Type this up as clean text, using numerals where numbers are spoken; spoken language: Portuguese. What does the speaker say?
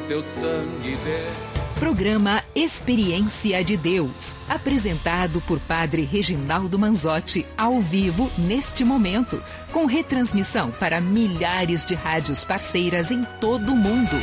teu sangue Programa Experiência de Deus, apresentado por Padre Reginaldo Manzotti, ao vivo neste momento, com retransmissão para milhares de rádios parceiras em todo o mundo.